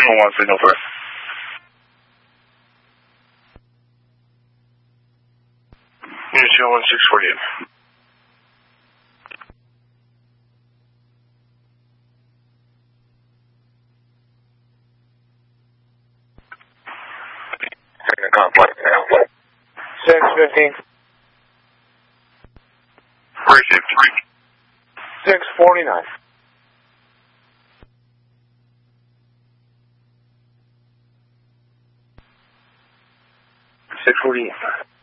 1 signal 3. Unit 21648. Complex now. 615. Receive 649. 648.